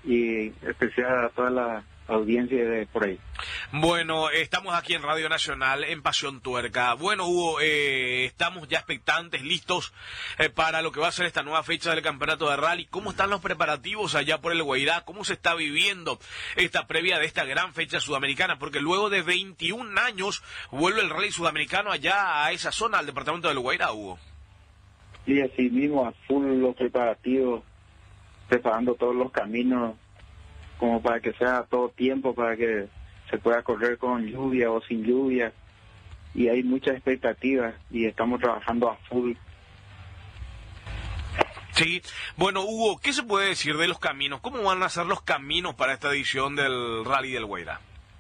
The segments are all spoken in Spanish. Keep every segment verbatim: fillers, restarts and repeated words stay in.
y especial a toda la audiencia de por ahí. Bueno, estamos aquí en Radio Nacional, en Pasión Tuerca. Bueno, Hugo, eh, estamos ya expectantes, listos eh, para lo que va a ser esta nueva fecha del Campeonato de Rally. ¿Cómo están los preparativos allá por el Guairá? ¿Cómo se está viviendo esta previa de esta gran fecha sudamericana? Porque luego de veintiún años vuelve el Rally Sudamericano allá a esa zona, al departamento del Guairá, Hugo. Y así mismo, a full los preparativos, preparando todos los caminos, como para que sea todo tiempo, para que se pueda correr con lluvia o sin lluvia, y hay muchas expectativas y estamos trabajando a full. Sí, bueno, Hugo, ¿qué se puede decir de los caminos? ¿Cómo van a ser los caminos para esta edición del Rally del Guairá?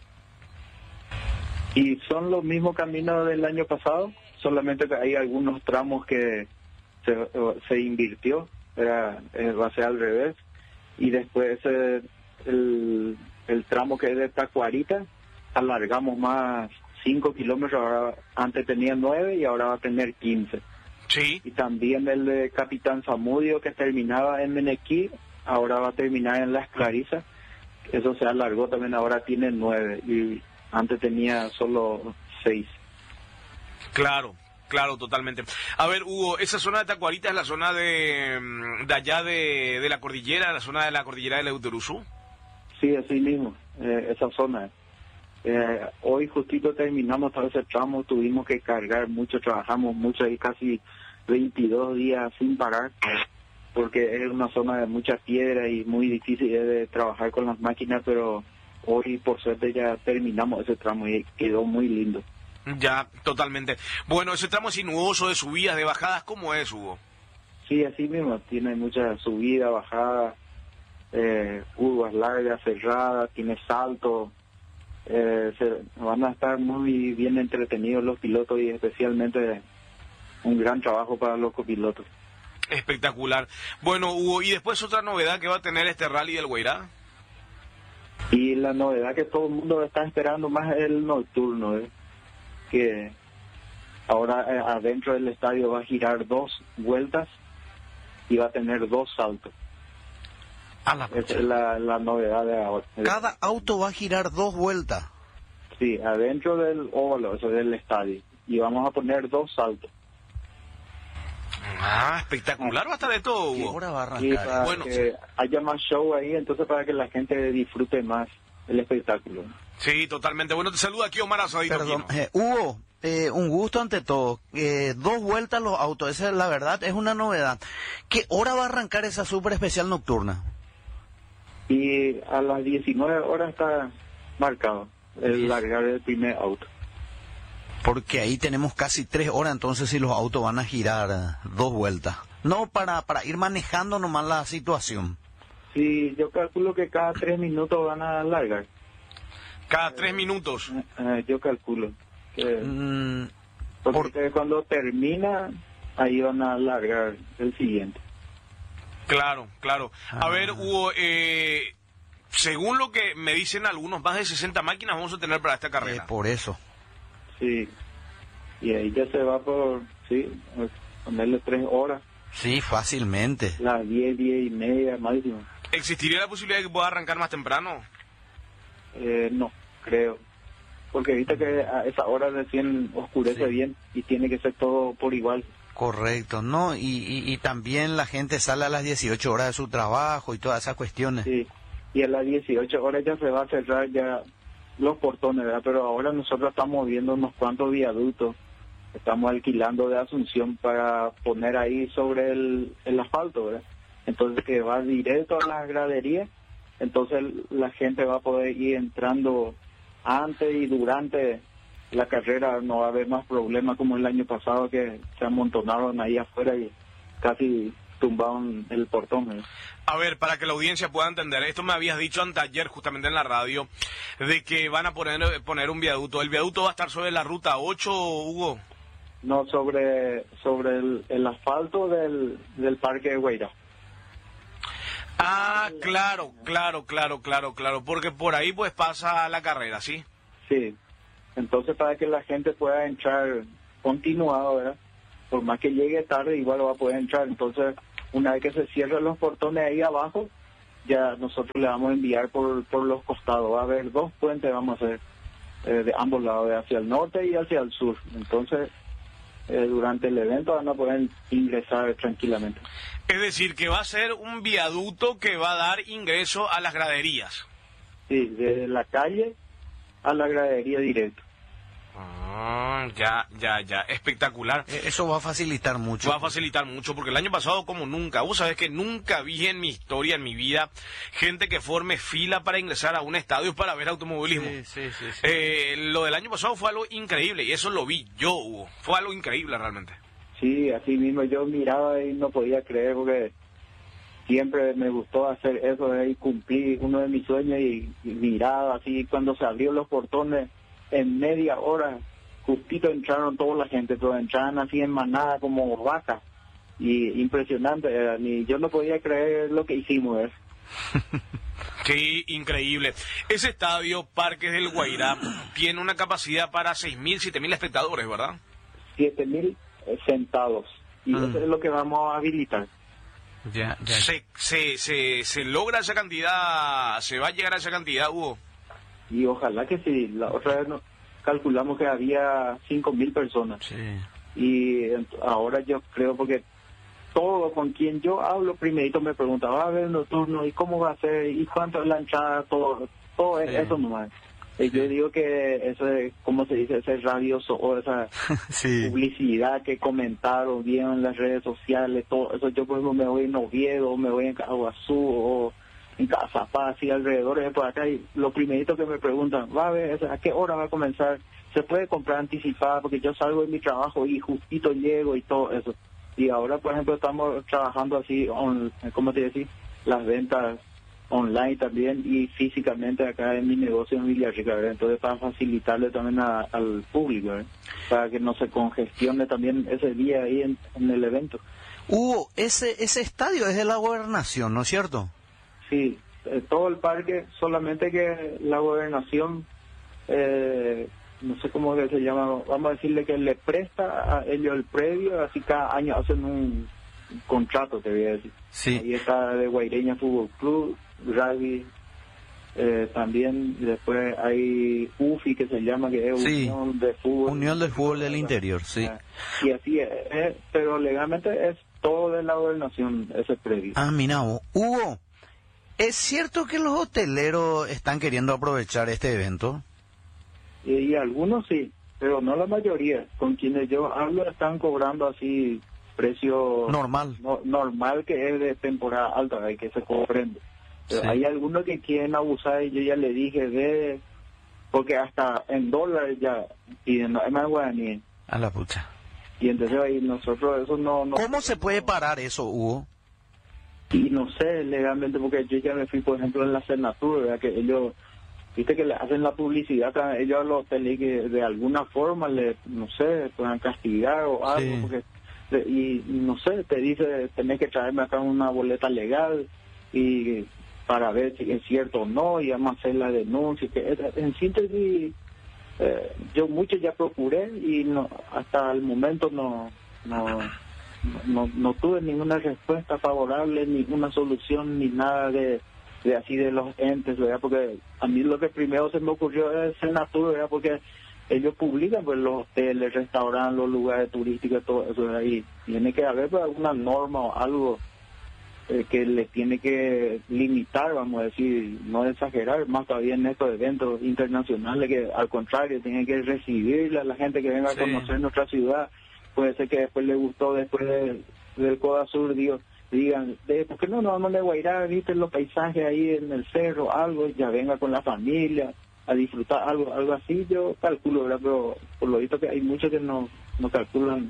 Y son los mismos caminos del año pasado, solamente que hay algunos tramos que se, se invirtió, era, va a ser al revés, y después eh, el, el tramo que es de Tacuarita, alargamos más cinco kilómetros, ahora antes tenía nueve y ahora va a tener quince. Sí. Y también el de Capitán Zamudio, que terminaba en Menequí, ahora va a terminar en Las Clarisas, eso se alargó también, ahora tiene nueve, y antes tenía solo seis. Claro. Claro, totalmente. A ver, Hugo, esa zona de Tacuarita es la zona de, de allá de, de la cordillera, la zona de la cordillera del Euteruzú. Sí, así mismo, eh, esa zona. Eh, hoy justito terminamos todo ese tramo, tuvimos que cargar mucho, trabajamos mucho, ahí casi veintidós días sin parar, porque es una zona de mucha piedra y muy difícil de trabajar con las máquinas, pero hoy por suerte ya terminamos ese tramo y quedó muy lindo. Ya, totalmente. Bueno, ese tramo es sinuoso, de subidas, de bajadas, ¿cómo es, Hugo? Sí, así mismo, tiene mucha subida, bajada, eh, curvas largas, cerradas, tiene salto, eh, se, van a estar muy bien entretenidos los pilotos y especialmente un gran trabajo para los copilotos. Espectacular. Bueno, Hugo, y después otra novedad que va a tener este Rally del Guairá. Y la novedad que todo el mundo está esperando más es el nocturno, ¿eh? Que ahora eh, adentro del estadio va a girar dos vueltas y va a tener dos saltos. A la Esa es la, la novedad de ahora. Cada auto va a girar dos vueltas. Sí, adentro del óvalo, eso del estadio. Y vamos a poner dos saltos. Ah, espectacular, va a estar de todo, Hugo. Ahora va a arrancar. Y para Bueno, que haya más show ahí, entonces para que la gente disfrute más el espectáculo. sí, totalmente. Bueno, te saluda aquí Omar Asadito. Perdón, eh, Hugo, eh, un gusto ante todo. Eh, dos vueltas los autos, esa es la verdad, es una novedad. ¿Qué hora va a arrancar esa super especial nocturna? Y a las diecinueve horas está marcado el largar del primer auto. Porque ahí tenemos casi tres horas, entonces si los autos van a girar eh, dos vueltas. No, para, para ir manejando nomás la situación. Sí, yo calculo que cada tres minutos van a largar. Cada tres minutos. Eh, eh, yo calculo. Que, Mm, porque cuando termina, ahí van a largar el siguiente. Claro, claro. A Ah. ver, Hugo, eh, según lo que me dicen algunos, más de sesenta máquinas vamos a tener para esta eh, carrera. por eso. Sí. Y ahí ya se va por, sí, ponerle tres horas. Sí, fácilmente. Las diez, diez y media máximo. ¿Existiría la posibilidad de que pueda arrancar más temprano? Eh, no, creo. Porque viste que a esa hora recién oscurece Sí. bien y tiene que ser todo por igual. Correcto, ¿no? Y, y, y también la gente sale a las dieciocho horas de su trabajo y todas esas cuestiones. Sí. Y a las dieciocho horas ya se va a cerrar ya los portones, ¿verdad? Pero ahora nosotros estamos viendo unos cuantos viaductos. Estamos alquilando de Asunción para poner ahí sobre el, el asfalto, ¿verdad? Entonces que va directo a las graderías, entonces la gente va a poder ir entrando antes y durante la carrera, no va a haber más problemas como el año pasado que se amontonaron ahí afuera y casi tumbaron el portón, ¿verdad? A ver, para que la audiencia pueda entender, esto me habías dicho anteayer justamente en la radio, de que van a poner, poner un viaducto. ¿El viaducto va a estar sobre la ruta ocho, Hugo? No, sobre sobre el, el asfalto del, del Parque de Guairá. Ah, claro, claro, claro, claro, claro, porque por ahí pues pasa la carrera, ¿sí? Sí, entonces para que la gente pueda entrar continuado, ¿verdad? Por más que llegue tarde, igual va a poder entrar. Entonces, una vez que se cierren los portones ahí abajo, ya nosotros le vamos a enviar por, por los costados. Va a haber dos puentes, vamos a hacer eh, de ambos lados, de hacia el norte y hacia el sur. Entonces, eh, durante el evento van a poder ingresar tranquilamente. Es decir, que va a ser un viaducto que va a dar ingreso a las graderías. Sí, desde la calle a la gradería directo. Ah, ya, ya, ya, espectacular. Eso va a facilitar mucho. Va a facilitar mucho, porque el año pasado como nunca, vos sabés que nunca vi en mi historia, en mi vida, gente que forme fila para ingresar a un estadio para ver automovilismo. Sí, sí, sí, sí. Eh, lo del año pasado fue algo increíble, y eso lo vi yo, Hugo. Fue algo increíble realmente. Sí, así mismo yo miraba y no podía creer, porque siempre me gustó hacer eso, y cumplí uno de mis sueños, y, y miraba así cuando se abrieron los portones. En media hora, justito entraron toda la gente, pero entraban así en manada como vacas. Y impresionante, era, ni yo no podía creer lo que hicimos. ¿eh? Sí, increíble. Ese estadio, Parques del Guairá, tiene una capacidad para seis mil, siete mil espectadores, ¿verdad? siete mil sentados. Y Mm. eso es lo que vamos a habilitar. Ya, ya. Se, se, se, se logra esa cantidad, se va a llegar a esa cantidad, Hugo. Y ojalá que sí. La otra vez nos calculamos que había cinco mil personas. Sí. Y ent- ahora yo creo, porque todo con quien yo hablo primerito me pregunta, ¿va a haber nocturno? ¿Y cómo va a ser? ¿Y cuánto es la entrada? Todo, todo es Sí. eso nomás. Y yo digo que eso es, ¿cómo se dice? Ese radioso o esa Sí. publicidad que comentaron bien en las redes sociales, todo eso. Yo por ejemplo me voy en Oviedo, me voy en Caguazú o en Cazapaz y alrededores de por acá, y lo primerito que me preguntan, ¿va a ver a qué hora va a comenzar? ¿Se puede comprar anticipada? Porque yo salgo de mi trabajo y justito llego y todo eso. Y ahora, por ejemplo, estamos trabajando así, on, ¿cómo te decís? Las ventas online también y físicamente acá en mi negocio en Villarrica, ¿verdad? Entonces, para facilitarle también a, al público, ¿verdad? Para que no se congestione también ese día ahí en, en el evento. Hugo, ese, ese estadio es de la gobernación, ¿no es cierto? Sí, eh, todo el parque, solamente que la gobernación, eh, no sé cómo que se llama, vamos a decirle que le presta a ellos el predio, así cada año hacen un, un contrato, te voy a decir. Sí. Ahí está de Guaireña Fútbol Club, rugby, eh, también, y después hay U F I, que se llama, que es Sí. Unión de Fútbol. Unión del Fútbol del Interior, sí. Y así es, es, pero legalmente es todo de la gobernación, ese predio. Ah, mira, Hugo, ¿es cierto que los hoteleros están queriendo aprovechar este evento? Y, y algunos sí, pero no la mayoría. Con quienes yo hablo están cobrando así precio Normal. no- normal, que es de temporada alta, hay que se cobren. Pero Sí. hay algunos que quieren abusar, y yo ya le dije de, porque hasta en dólares ya piden, no es más guaraní. A la pucha. Y entonces ahí nosotros eso no... no ¿Cómo se puede parar eso, Hugo? Y no sé legalmente, porque yo ya me fui, por ejemplo, en la Senatur, ¿verdad? Que ellos, viste que le hacen la publicidad a ellos a los hoteles, que de alguna forma le, no sé, puedan castigar o algo, Sí. porque de- y no sé, te dice, tenés que traerme acá una boleta legal y para ver si es cierto o no, y vamos a hacer la denuncia. Que en síntesis, eh, yo mucho ya procuré y no, hasta el momento no no, no no tuve ninguna respuesta favorable, ninguna solución, ni nada de, de así de los entes, ¿verdad? Porque a mí lo que primero se me ocurrió es Senatur, ¿verdad? Porque ellos publican pues los hoteles, restaurantes, los lugares turísticos, todo eso, ¿verdad? Y tiene que haber pues, alguna norma o algo eh, que les tiene que limitar, vamos a decir, no exagerar, más todavía en estos eventos internacionales, que al contrario, tienen que recibir a la gente que venga Sí. a conocer nuestra ciudad. Puede ser que después le gustó, después de- del Coda Sur, digo, digan, de, ¿por qué no nos vamos de Guairá? ¿Viste los paisajes ahí en el cerro? Algo, ya venga con la familia a disfrutar algo algo así, yo calculo, ¿verdad? Pero por lo visto que hay muchos que no, no calculan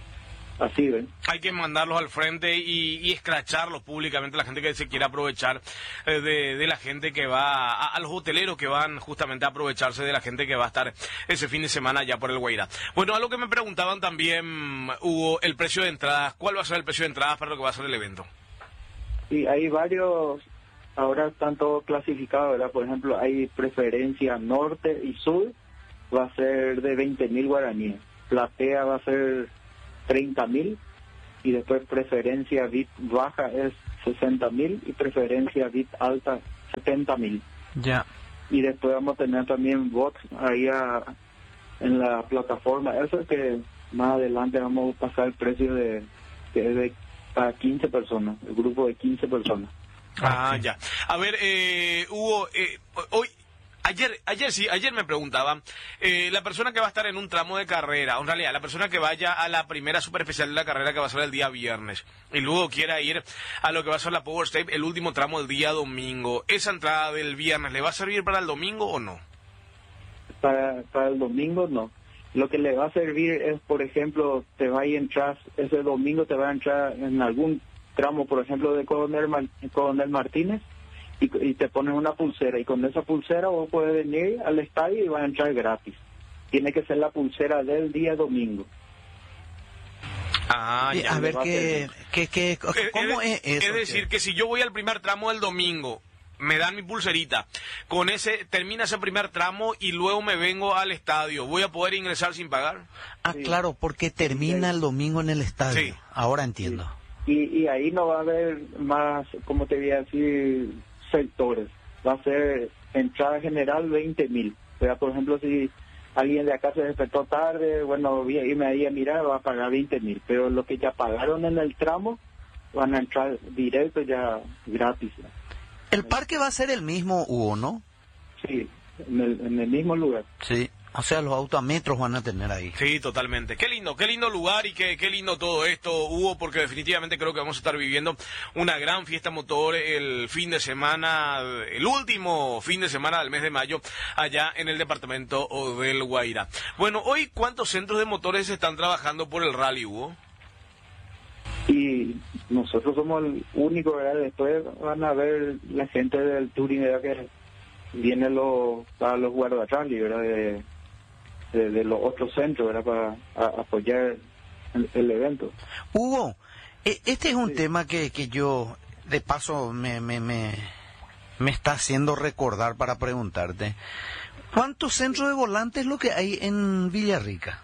así, ¿ven? Hay que mandarlos al frente y, y escracharlos públicamente, la gente que se quiera aprovechar eh, de, de la gente que va, a, a los hoteleros que van justamente a aprovecharse de la gente que va a estar ese fin de semana allá por el Guairá. Bueno, algo que me preguntaban también, Hugo, el precio de entradas. ¿Cuál va a ser el precio de entradas para lo que va a ser el evento? Y hay varios, ahora están todos clasificados, ¿verdad? Por ejemplo, hay preferencia norte y sur, va a ser de veinte mil guaraníes. Platea va a ser treinta mil, y después preferencia V I P baja es sesenta mil y preferencia V I P alta setenta mil. Ya. Y después vamos a tener también bots ahí a, en la plataforma. Eso es que más adelante vamos a pasar el precio de, que es de para quince personas, el grupo de quince personas. Ah, ya. A ver, eh, Hugo, eh, hoy, ayer, ayer sí, ayer me preguntaban, eh, la persona que va a estar en un tramo de carrera, en realidad, la persona que vaya a la primera super especial de la carrera que va a ser el día viernes, y luego quiera ir a lo que va a ser la Power Stage, el último tramo del día domingo, ¿esa entrada del viernes le va a servir para el domingo o no? Para, para el domingo no. Lo que le va a servir es, por ejemplo, te va a entrar, ese domingo te va a entrar en algún tramo, por ejemplo, de Coronel, Mar, Coronel Martínez, y, y te ponen una pulsera, y con esa pulsera vos puedes venir al estadio y vas a entrar gratis. Tiene que ser la pulsera del día domingo. Ah, Y ya. a ver qué, qué, qué, Eh, ¿cómo es, es, eso? es decir, que si yo voy al primer tramo del domingo, me dan mi pulserita, con ese termina ese primer tramo y luego me vengo al estadio, ¿voy a poder ingresar sin pagar? Ah, Sí. claro, porque termina el domingo en el estadio. Sí. Ahora entiendo. Y, y ahí no va a haber más, como te voy a decir, sectores. Va a ser entrada general veinte mil. O sea, por ejemplo, si alguien de acá se despertó tarde, bueno, voy a irme ahí a mirar, va a pagar veinte mil. Pero los que ya pagaron en el tramo van a entrar directo ya gratis. El parque va a ser el mismo, Hugo, ¿no? Sí, en el, en el mismo lugar. Sí. O sea, los autometros van a tener ahí. Sí, totalmente. Qué lindo, qué lindo lugar y qué, qué lindo todo esto, Hugo, porque definitivamente creo que vamos a estar viviendo una gran fiesta motor el fin de semana, el último fin de semana del mes de mayo, allá en el departamento del Guairá. Bueno, hoy, ¿cuántos centros de motores están trabajando por el rally, Hugo? Y nosotros somos el único, ¿verdad? Después van a ver la gente del Touring, ¿verdad? Que viene los, para los guardas rally, ¿verdad? De, de, de los otros centros, ¿verdad? Para a, apoyar el, el evento. Hugo, e- este es un Sí. tema que, que yo, de paso, me, me, me, me está haciendo recordar para preguntarte. ¿Cuántos centros de volantes es lo que hay en Villarrica?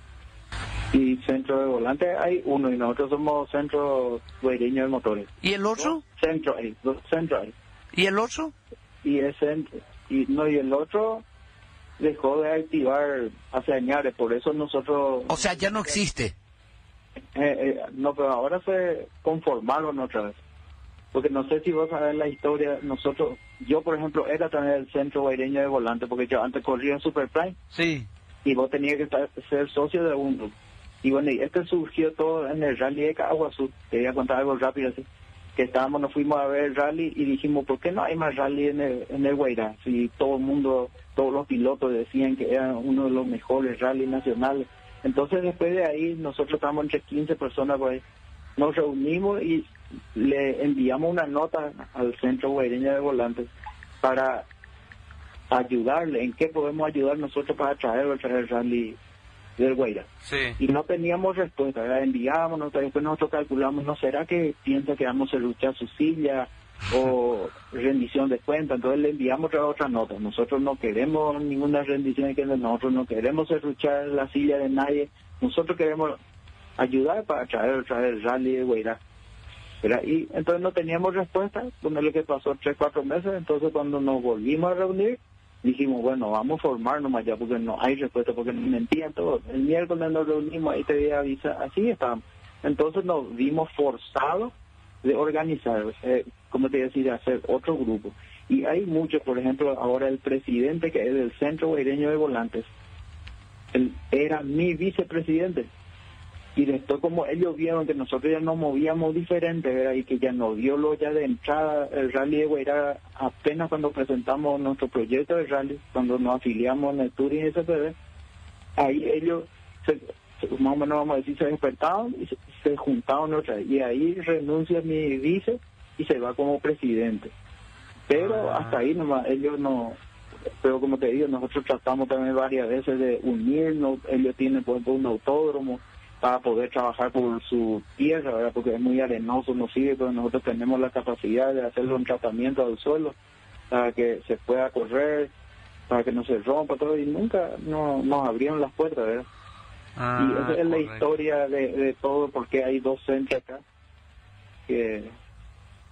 Y centro de volante hay uno, y nosotros somos centro guaireño de motores. ¿Y el otro? Dos centros hay, dos centros hay. ¿Y el otro? Y, ese, y, no, y el otro dejó de activar hace años, por eso nosotros... O sea, ya no existe. Eh, eh, no, pero ahora se conformaron otra vez. Porque no sé si vos sabés la historia, nosotros, yo por ejemplo era también el centro guaireño de volante, porque yo antes corría en Super Prime, Sí. y vos tenías que estar, ser socio de uno. Y bueno, y este surgió todo en el rally de Caguazú. Te voy a contar algo rápido así. Que estábamos, nos fuimos a ver el rally y dijimos, ¿por qué no hay más rally en el, en el Guairá? Si todo el mundo, todos los pilotos decían que era uno de los mejores rally nacionales. Entonces después de ahí, nosotros estábamos entre quince personas por ahí. Nos reunimos y le enviamos una nota al Centro Guaireño de Volantes para ayudarle, en qué podemos ayudar nosotros para traer o traer el rally del Guairá. Sí. Y no teníamos respuesta, ¿verdad? Enviábamos, nota, después nosotros calculamos, ¿no será que piensa que vamos a luchar su silla o rendición de cuenta? Entonces le enviamos otra, otra nota. Nosotros no queremos ninguna rendición de cuenta, nosotros no queremos luchar la silla de nadie, nosotros queremos ayudar para traer, traer el rally de Guairá. ¿Verdad? Y entonces no teníamos respuesta, con lo que pasó tres, cuatro meses. Entonces cuando nos volvimos a reunir, dijimos, bueno, vamos a formarnos más allá porque no hay respuesta, porque nos mentían todos. El miércoles nos reunimos, ahí te di avisa, así estábamos. Entonces nos vimos forzados de organizar, eh, como te decía, de hacer otro grupo. Y hay muchos, por ejemplo, ahora el presidente que es del Centro Guaireño de Volantes, él era mi vicepresidente. Y después como ellos vieron que nosotros ya nos movíamos diferente, ¿verdad? Y que ya nos dio lo ya de entrada el rally de Guairá apenas cuando presentamos nuestro proyecto de rally, cuando nos afiliamos en el Touring S P B, ahí ellos, se, se, más o menos vamos a decir, se despertaron y se, se juntaron otra vez. Y ahí renuncia mi vice y se va como presidente. Pero Ah. hasta ahí nomás, ellos no... Pero como te digo, nosotros tratamos también varias veces de unirnos. Ellos tienen, por ejemplo, un autódromo para poder trabajar por su tierra, ¿verdad? Porque es muy arenoso, no sirve, pero nosotros tenemos la capacidad de hacerle un tratamiento al suelo para que se pueda correr, para que no se rompa todo, y nunca no, nos abrieron las puertas, ¿verdad? Ah, y esa es la correcto. historia de, de todo, porque hay dos centros acá que,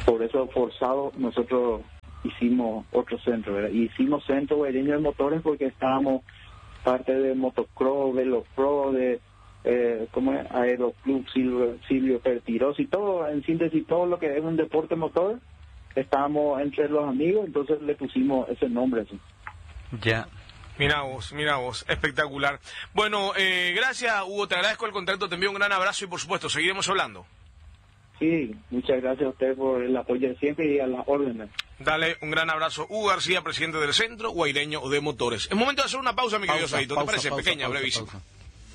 por eso forzado nosotros hicimos otro centro, ¿verdad? Y hicimos centro guaireño de motores porque estábamos parte de motocross, velocross, de eh, ¿cómo es? Aeroclub Silvio, Silvio Pertiros y todo, en síntesis todo lo que es un deporte motor, estábamos entre los amigos, entonces le pusimos ese nombre así. Ya. Mira vos, mira vos, espectacular. Bueno, eh, gracias Hugo, te agradezco el contacto, te envío un gran abrazo y por supuesto seguiremos hablando. Sí, muchas gracias a usted por el apoyo de siempre y a las órdenes. Dale un gran abrazo. Hugo García, presidente del Centro Guaireño de Motores. Es momento de hacer una pausa, mi querido Saito. ¿Te parece? Pausa, Pequeña, pausa, brevísima. pausa.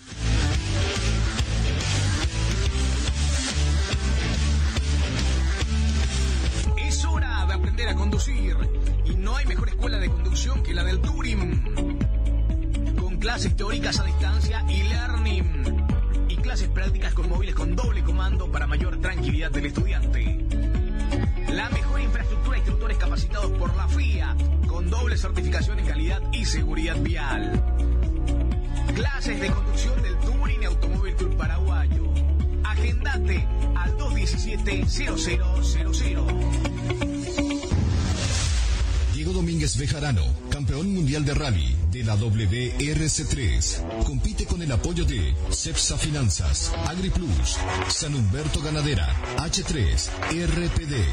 Es hora de aprender a conducir. Y no hay mejor escuela de conducción que la del Touring. Con clases teóricas a distancia y learning. Y clases prácticas con móviles con doble comando para mayor tranquilidad del estudiante. La mejor infraestructura de instructores capacitados por la F I A, con doble certificación en calidad y seguridad vial. Clases de conducción del Touring y Automóvil Club Paraguayo. Agendate al dos diecisiete cero cero cero cero. Diego Domínguez Bejarano, campeón mundial de rally de la W R C tres. Compite con el apoyo de Cepsa Finanzas, AgriPlus, San Humberto Ganadera, H tres, R P D.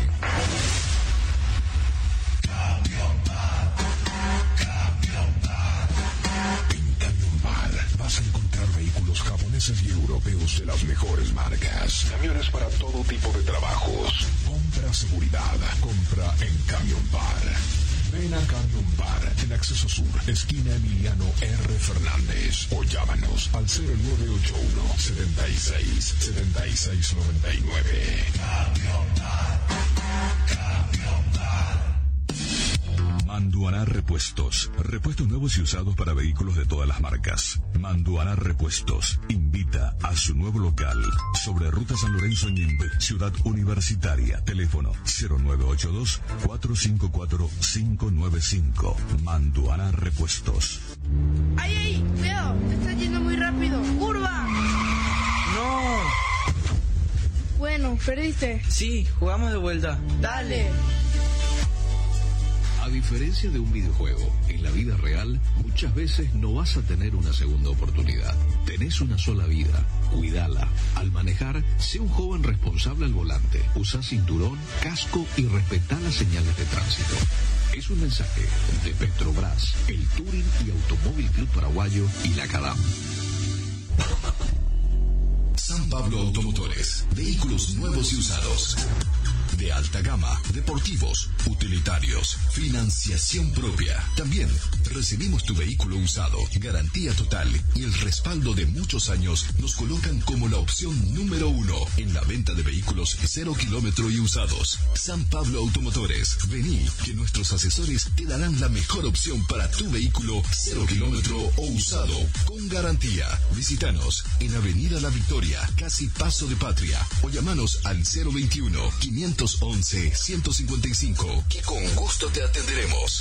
Camión Bar. Camión Bar. En Camión Bar vas a encontrar vehículos japoneses y europeos de las mejores marcas. Camiones para todo tipo de trabajos. Compra seguridad. Compra en Camión Bar. Ven a Camión Bar, en Acceso Sur, esquina Emiliano R. Fernández. O llámanos al cero nueve ocho uno, setenta y seis, setenta y seis noventa y nueve. Camión Bar. Camión Bar. Manduaná Repuestos. Repuestos nuevos y usados para vehículos de todas las marcas. Manduaná Repuestos invita a su nuevo local sobre Ruta San Lorenzo Ñembe, Ciudad Universitaria. Teléfono cero nueve ocho dos, cuatro cinco cuatro, cinco nueve cinco. Manduaná Repuestos. ¡Ay, ay! ¡Cuidado! ¡Te estás yendo muy rápido! ¡Curva! ¡No! Bueno, perdiste. Sí, jugamos de vuelta. Dale. A diferencia de un videojuego, en la vida real muchas veces no vas a tener una segunda oportunidad. Tenés una sola vida, cuídala. Al manejar, sé un joven responsable al volante. Usa cinturón, casco y respetá las señales de tránsito. Es un mensaje de Petrobras, el Touring y Automóvil Club Paraguayo y la CADAM. San Pablo Automotores, vehículos nuevos y usados. De alta gama, deportivos, utilitarios, financiación propia. También recibimos tu vehículo usado, garantía total y el respaldo de muchos años nos colocan como la opción número uno en la venta de vehículos cero kilómetro y usados. San Pablo Automotores, vení que nuestros asesores te darán la mejor opción para tu vehículo cero kilómetro o usado con garantía. Visítanos en Avenida La Victoria, casi Paso de Patria, o llamanos al cero veintiuno, quinientos once, ciento cincuenta y cinco, que con gusto te atenderemos.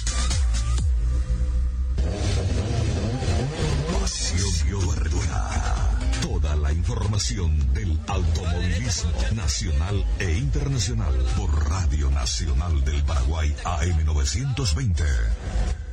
Pasión Pioverna. Toda la información del automovilismo nacional e internacional por Radio Nacional del Paraguay A M novecientos veinte.